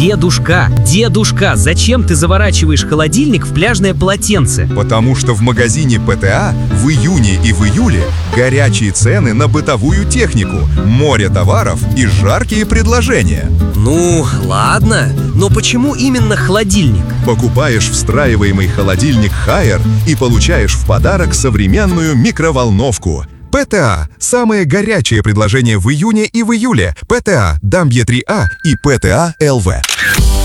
Дедушка, зачем ты заворачиваешь холодильник в пляжное полотенце? Потому что в магазине ПТА в июне и в июле горячие цены на бытовую технику, море товаров и жаркие предложения. Ну, ладно, но почему именно холодильник? Покупаешь встраиваемый холодильник Haier и получаешь в подарок современную микроволновку. ПТА – самые горячие предложения в июне и в июле. ПТА, Дамбье 3А и ПТА ЛВ.